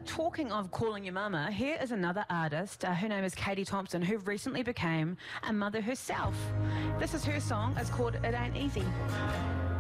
talking of calling your mama, here is another artist. Her name is Katie Thompson, who recently became a mother herself. This is her song. It's called It Ain't Easy.